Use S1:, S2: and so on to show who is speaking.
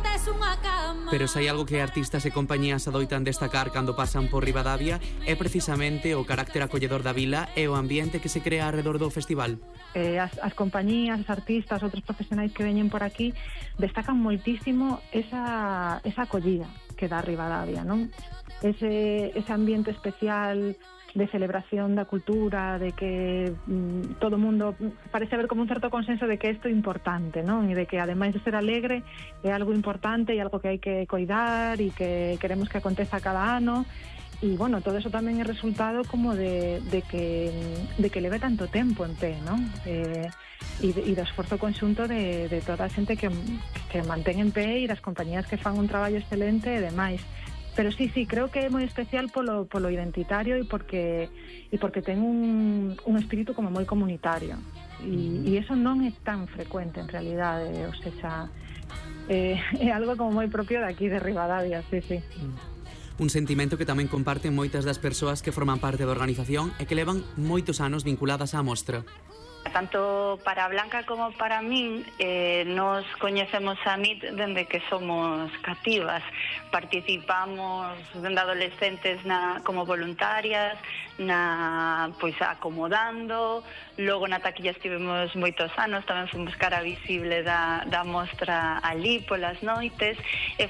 S1: Pero se hai algo que artistas e compañías adoitan destacar cando pasan por Ribadavia é precisamente o carácter acolledor da vila e o ambiente que se crea alrededor do festival.
S2: As compañías, os artistas, outros profesionais que veñen por aquí destacan moitísimo esa acollida que dá Ribadavia, non? Ese ambiente especial de celebración da cultura, de que todo o mundo parece haber como un certo consenso de que isto é importante, non? E de que ademais de ser alegre é algo importante e algo que hai que coidar e que queremos que aconteza cada ano. E, bueno, todo eso tamén é resultado como de que leve tanto tempo en pé, non? E do esforzo conxunto de toda a xente que mantén en pé e das compañías que fan un traballo excelente e demais. Pero sí, creo que é moi especial polo identitario e porque ten un espírito como moi comunitario. E eso non é tan frecuente en realidade, ou seja, é algo como moi propio de aquí de Ribadavia, sí.
S1: Un sentimento que tamén comparten moitas das persoas que forman parte da organización e que levan moitos anos vinculadas á mostra.
S3: Tanto para Blanca como para min, nos coñecemos a NIT dende que somos cativas. Participamos dende adolescentes como voluntarias, pois acomodando, logo na taquilla estivemos moitos anos, tamén fomos cara visible da mostra ali polas noites, e